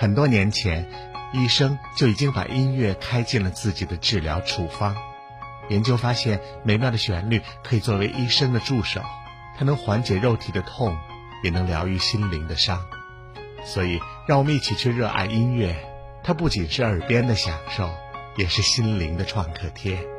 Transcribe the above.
很多年前，医生就已经把音乐开进了自己的治疗处方。研究发现，美妙的旋律可以作为医生的助手，它能缓解肉体的痛，也能疗愈心灵的伤。所以让我们一起去热爱音乐，它不仅是耳边的享受，也是心灵的创可贴。